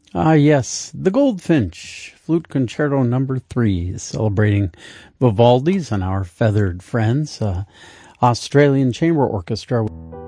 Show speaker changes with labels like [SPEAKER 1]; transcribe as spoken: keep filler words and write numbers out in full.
[SPEAKER 1] Ah, yes, the Goldfinch, Flute Concerto Number Three, celebrating Vivaldi's and our feathered friends, uh, Australian Chamber Orchestra.